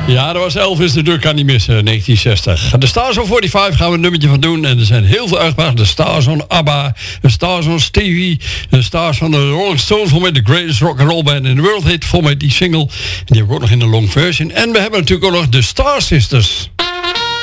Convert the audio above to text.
Ja, dat was Elvis, de deur kan niet missen, 1960. De Stars on 45 gaan we een nummertje van doen. En er zijn heel veel uitgebracht. De Stars on ABBA, de Stars on Stevie, de Stars van de Rolling Stones, voor mij de greatest rock and roll band in the world hit, voor mij die single. En die hebben we ook nog in de long version. En we hebben natuurlijk ook nog de Star Sisters.